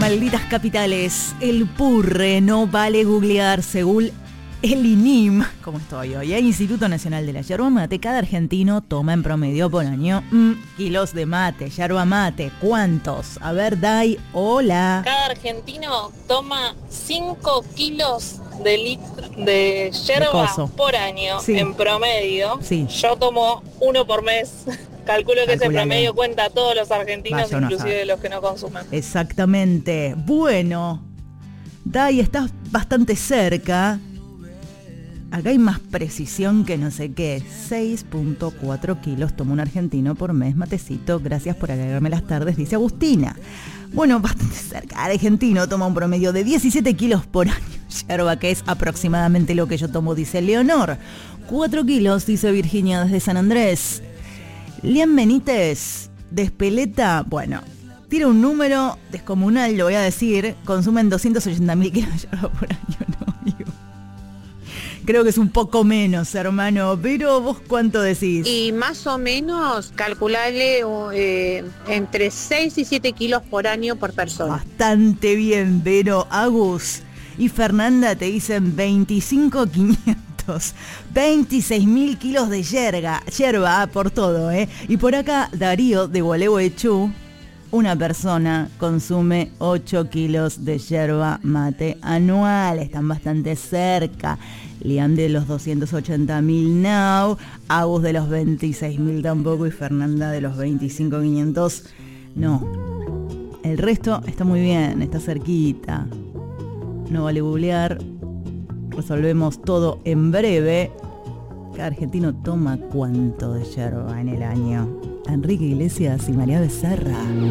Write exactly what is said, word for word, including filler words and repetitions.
malditas capitales. El purre no vale googlear según el I N I M. ¿Cómo estoy hoy? El Instituto Nacional de la Yerba Mate. Cada argentino toma en promedio por año mm, kilos de mate, yerba mate. ¿Cuántos? A ver, Dai, hola. Cada argentino toma cinco kilos de litro de yerba De por año, sí. En promedio. Sí. Yo tomo uno por mes. Calculo que ese promedio cuenta a todos los argentinos, Va, inclusive no los que no consumen. Exactamente. Bueno, Dai, estás bastante cerca. Acá hay más precisión que no sé qué. seis punto cuatro kilos toma un argentino por mes, matecito. Gracias por alegrarme las tardes, dice Agustina. Bueno, bastante cerca. Argentino toma un promedio de diecisiete kilos por año. Yerba, que es aproximadamente lo que yo tomo, dice Leonor. cuatro kilos, dice Virginia desde San Andrés. Lian Benítez, de Espeleta, bueno, tira un número descomunal, lo voy a decir. Consumen doscientos ochenta mil kilos de yerba por año, ¿no, amigo? Creo que es un poco menos, hermano, pero vos ¿cuánto decís? Y más o menos calcularle eh, entre seis y siete kilos por año por persona. Bastante bien, Vero. Agus y Fernanda te dicen veinticinco mil quinientos. veintiséis mil kilos de yerba, yerba por todo, ¿eh? Y por acá, Darío de Gualeguaychú, una persona consume ocho kilos de yerba mate anual. Están bastante cerca. Liam de los doscientos ochenta mil now, Agus de los veintiséis mil tampoco y Fernanda de los veinticinco mil quinientos no. El resto está muy bien, está cerquita. No vale googlear. Resolvemos todo en breve. Cada argentino toma cuánto de yerba en el año. Enrique Iglesias y María Becerra.